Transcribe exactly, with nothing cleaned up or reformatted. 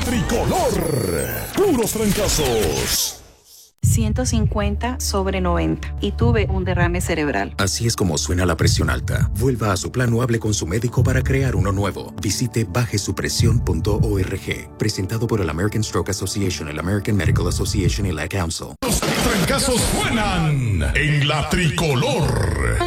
Tricolor. Puros trancazos. ciento cincuenta sobre noventa y tuve un derrame cerebral. Así es como suena la presión alta. Vuelva a su plan o hable con su médico para crear uno nuevo. Visite baje su presión punto org. Presentado por el American Stroke Association, el American Medical Association y la Council. Los trancazos suenan en la Tricolor.